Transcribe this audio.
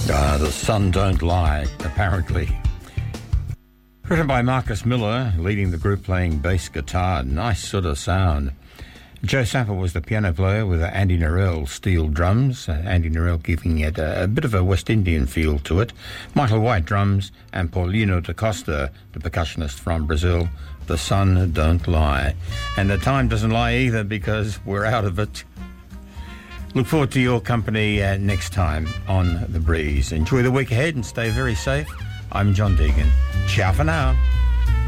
The Sun Don't Lie, apparently. Written by Marcus Miller, leading the group playing bass guitar. Nice sort of sound. Joe Sapper was the piano player with Andy Narell steel drums. Andy Narell giving it a bit of a West Indian feel to it. Michael White drums and Paulino da Costa, the percussionist from Brazil. The Sun Don't Lie. And the time doesn't lie either because we're out of it. Look forward to your company next time on The Breeze. Enjoy the week ahead and stay very safe. I'm John Deegan. Ciao for now.